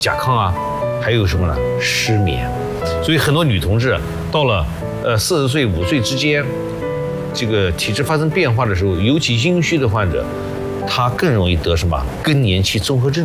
甲亢啊，还有什么呢？失眠。所以很多女同志到了40岁5岁之间，这个体质发生变化的时候，尤其阴虚的患者，他更容易得什么更年期综合症。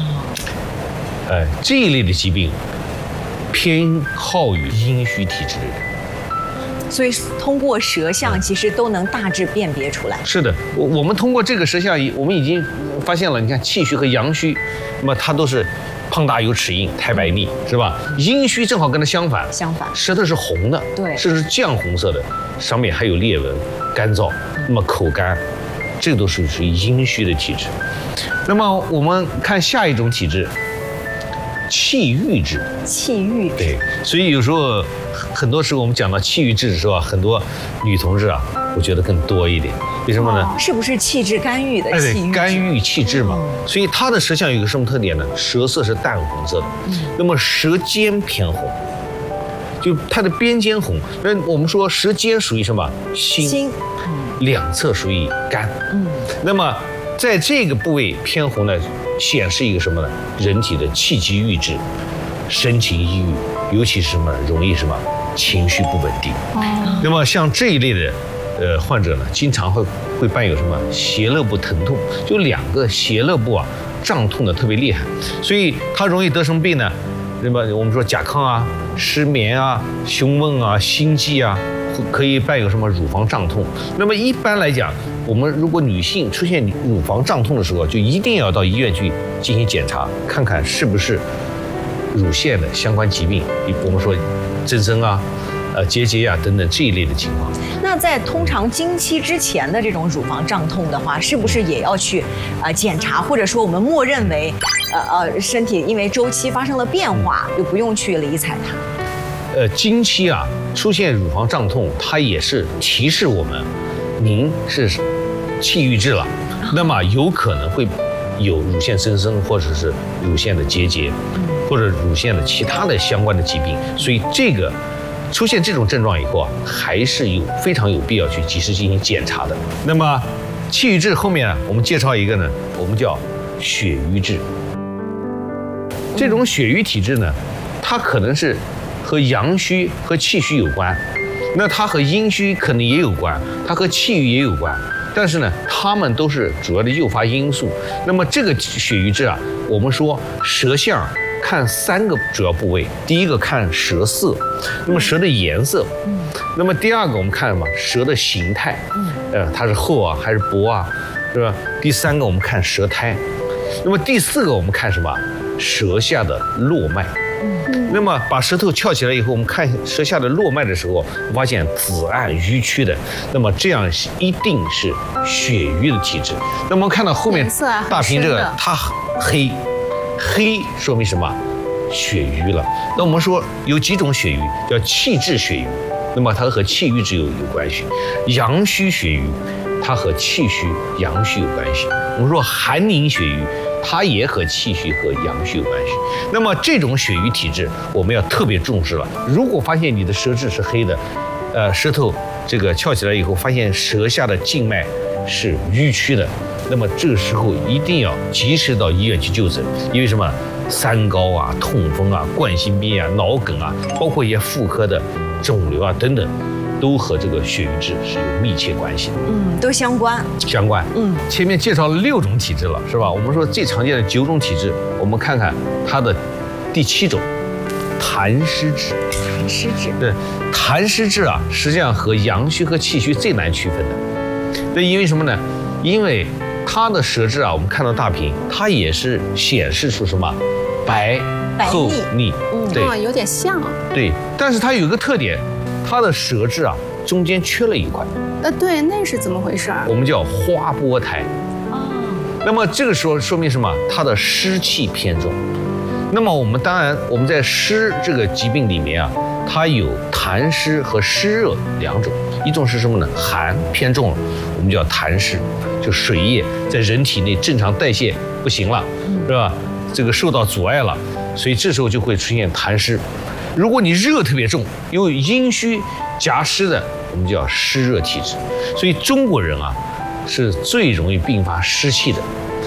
这一类的疾病偏好于阴虚体质的人。 所以通过舌象，其实都能大致辨别出来。 是的，我们通过这个舌象，我们已经发现了，你看气虚和阳虚，那么它都是胖大有齿印、苔白腻，是吧？阴虚正好跟它相反，舌头是红的， 对， 甚至是绛红色的，上面还有裂纹、干燥，那么口干，这个都是属于阴虚的体质。那么我们看下一种体质。气郁质，对，所以有时候很多时候我们讲到气郁质的时候啊，很多女同志啊，我觉得更多一点。为什么呢？ 是不是气滞肝郁的气郁？ 肝郁气滞嘛。所以它的舌象有一个什么特点呢？舌色是淡红色的，那么舌尖偏红，就它的边尖红。那我们说舌尖属于什么？心，两侧属于肝。那么在这个部位偏红呢，显示一个什么呢？人体的气机郁滞，神情抑郁，尤其是什么？容易什么？情绪不稳定。那么像这一类的患者呢，经常会伴有什么？胁肋部疼痛，就2个胁肋部啊胀痛的特别厉害，所以他容易得什么病呢？那么我们说甲亢啊、失眠啊、胸闷啊、心悸啊，可以伴有什么乳房胀痛。那么一般来讲，我们如果女性出现乳房胀痛的时候，就一定要到医院去进行检查，看看是不是乳腺的相关疾病，我们说增生啊、结节啊等等这一类的情况。 那在通常经期之前的这种乳房胀痛的话，是不是也要去检查，或者说我们默认为身体因为周期发生了变化，就不用去理睬它？ 经期啊出现乳房胀痛，它也是提示我们，您是气郁滞了，那么有可能会有乳腺增生，或者是乳腺的结节，或者乳腺的其他的相关的疾病。所以这个出现这种症状以后啊，还是非常有必要去及时进行检查的。那么气郁滞后面呢，我们介绍一个呢，我们叫血瘀滞。这种血瘀体质呢，它可能是和阳虚和气虚有关，那它和阴虚可能也有关，它和气郁也有关，但是呢，它们都是主要的诱发因素。那么这个血瘀滞啊，我们说舌象看3个主要部位，第一个看舌色，那么舌的颜色，那么第2个我们看什么？舌的形态，它是厚啊还是薄啊，是吧？第3个我们看舌苔，那么第4个我们看什么？舌下的络脉。那么把舌头翘起来以后，我们看舌下的络脉的时候，发现紫暗迂曲的，那么这样一定是血瘀的体质。那么看到后面大屏这个，它黑说明什么？血瘀了。那我们说有几种血瘀，叫气滞血瘀，那么它和气郁滞有关系。阳虚血瘀，它和气虚、阳虚有关系。我们说寒凝血瘀，它也和气虚和阳虚有关系。那么这种血瘀体质，我们要特别重视了。如果发现你的舌质是黑的，舌头这个翘起来以后，发现舌下的静脉是迂曲的，那么这个时候一定要及时到医院去就诊。因为什么？三高啊、痛风啊、冠心病啊、脑梗啊，包括一些妇科的肿瘤啊等等，都和这个血瘀滞是有密切关系的。 都相关。 前面介绍了6种体质了，是吧？我们说最常见的9种体质，我们看看它的第7种，痰湿滞。对，痰湿滞啊，实际上和阳虚和气虚最难区分的。对，因为什么呢？因为它的舌质啊，我们看到大屏，它也是显示出什么白厚腻， 对，有点像。 对，但是它有一个特点，它的舌质啊中间缺了一块。 对，那是怎么回事？ 我们叫花波苔。那么这个时候说明什么？它的湿气偏重。那么我们当然我们在湿这个疾病里面啊，它有痰湿和湿热2种，一种是什么呢？寒偏重了，我们叫痰湿，就水液在人体内正常代谢不行了，是吧？这个受到阻碍了，所以这时候就会出现痰湿。如果你热特别重，又阴虚夹湿的，我们叫湿热体质。所以中国人啊，是最容易并发湿气的。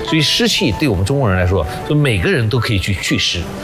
所以湿气对我们中国人来说，就每个人都可以去祛湿。